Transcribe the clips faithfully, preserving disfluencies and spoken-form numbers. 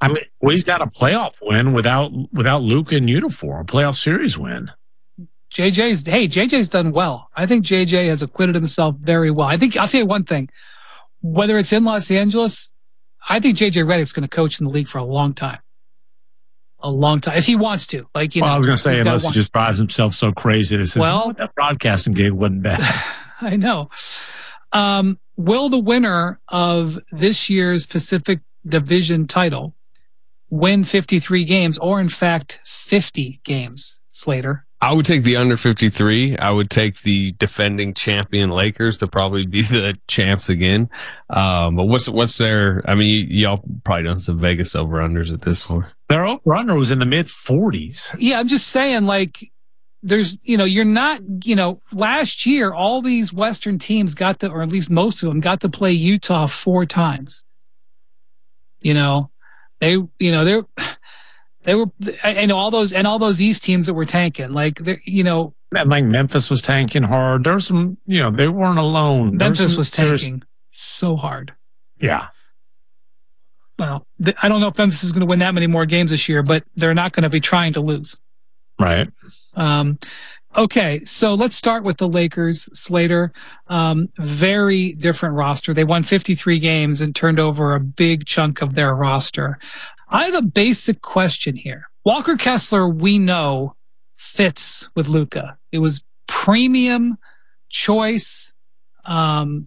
I mean, well, he's got a playoff win without without Luka in uniform, a playoff series win. J J's, hey, J J's done well. I think J J has acquitted himself very well. I think, I'll tell you one thing. Whether it's in Los Angeles, I think J J Redick's going to coach in the league for a long time. A long time. If he wants to. Like, you well, know, I was going to say, unless he one. just drives himself so crazy that it says, well, oh, that broadcasting gig wasn't bad. I know. Um, will the winner of this year's Pacific Division title win fifty-three games, or in fact fifty games, Slater? I would take the under fifty-three. I would take the defending champion Lakers to probably be the champs again. Um, but what's what's their? I mean, y- y'all probably done some Vegas over unders at this point. Their over under was in the mid forties. Yeah, I'm just saying, like, there's, you know, you're not, you know, last year all these Western teams got to, or at least most of them got to play Utah four times. You know, they, you know, they're. They were, I know all those, and all those East teams that were tanking, like, you know. And like Memphis was tanking hard. There was some, you know, they weren't alone. Memphis was tanking serious... so hard. Yeah. Well, th- I don't know if Memphis is going to win that many more games this year, but they're not going to be trying to lose. Right. Um, okay. So let's start with the Lakers, Slater. Um, very different roster. They won fifty-three games and turned over a big chunk of their roster. I have a basic question here. Walker Kessler, we know, fits with Luka. It was premium choice. Um,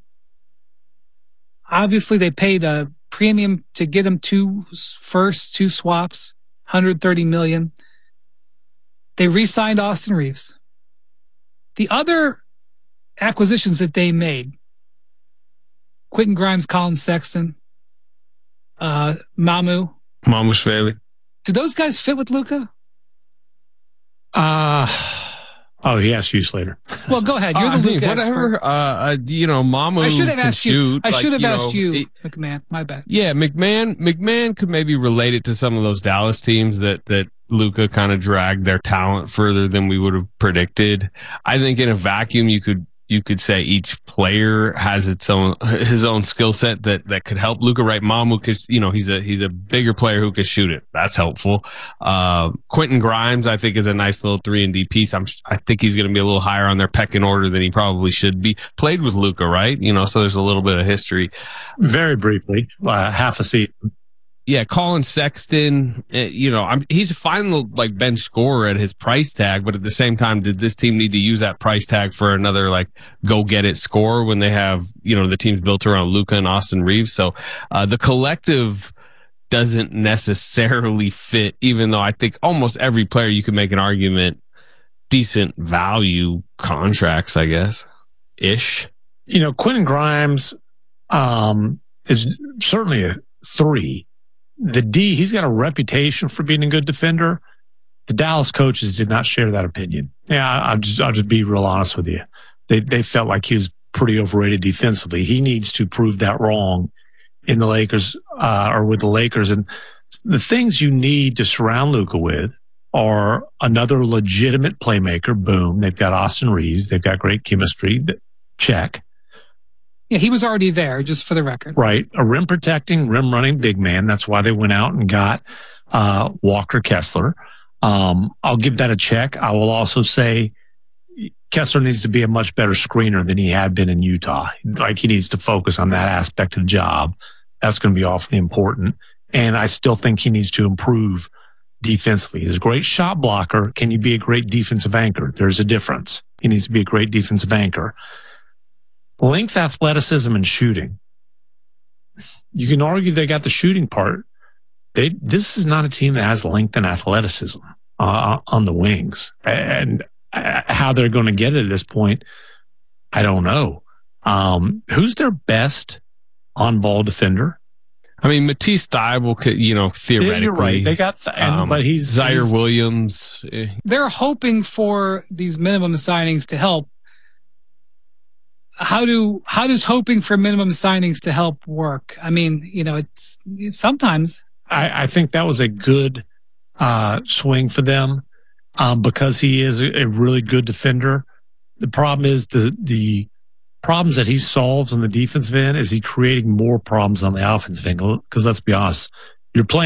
obviously, they paid a premium to get him two first, two swaps, one hundred thirty million dollars. They re-signed Austin Reeves. The other acquisitions that they made, Quentin Grimes, Colin Sexton, uh, Mamu, Mamushvili. Do those guys fit with Luka? Uh, oh, he asked you later. Well, go ahead. You're uh, the Luka whatever. expert. Uh, uh, you know, Mamu. I should have asked shoot. you. I like, should have you asked know, you, it, McMahon. My bad. Yeah, McMahon. McMahon could maybe relate it to some of those Dallas teams that that Luka kind of dragged their talent further than we would have predicted. I think in a vacuum, you could. You could say each player has its own his own skill set that, that could help Luka. Right, Mamu, because you know he's a he's a bigger player who could shoot it. That's helpful. Uh, Quentin Grimes, I think, is a nice little three and D piece. I'm I think he's going to be a little higher on their pecking order than he probably should be. Played with Luka, right? You know, so there's a little bit of history. Very briefly, uh, half a season. Yeah, Colin Sexton, uh, you know, I'm, he's a final like bench scorer at his price tag, but at the same time, did this team need to use that price tag for another like go get it score when they have, you know, the team's built around Luka and Austin Reeves? So uh, the collective doesn't necessarily fit, even though I think almost every player you can make an argument decent value contracts, I guess, ish. You know, Quentin Grimes um, is certainly a three. The D, he's got a reputation for being a good defender. The Dallas coaches did not share that opinion. Yeah, I'll just I'll just be real honest with you. They they felt like he was pretty overrated defensively. He needs to prove that wrong in the Lakers uh, or with the Lakers. And the things you need to surround Luka with are another legitimate playmaker. Boom. They've got Austin Reeves. They've got great chemistry. Check. Yeah, he was already there, just for the record. Right. A rim protecting, rim running big man. That's why they went out and got uh, Walker Kessler. Um, I'll give that a check. I will also say Kessler needs to be a much better screener than he had been in Utah. Like, he needs to focus on that aspect of the job. That's going to be awfully important. And I still think he needs to improve defensively. He's a great shot blocker. Can you be a great defensive anchor? There's a difference. He needs to be a great defensive anchor. Length, athleticism, and shooting. You can argue they got the shooting part. They This is not a team that has length and athleticism uh, on the wings. And uh, how they're going to get it at this point, I don't know. Um, who's their best on-ball defender? I mean, Matisse Thybulle could, you know, theoretically. Yeah, you're right. They got, th- and, um, but he's Zaire he's, Williams. They're hoping for these minimum signings to help. How do how does hoping for minimum signings to help work? I mean, you know, it's, it's sometimes. I, I think that was a good uh, swing for them um, because he is a, a really good defender. The problem is the the problems that he solves on the defensive end is he creating more problems on the offensive end. Because let's be honest, you're playing.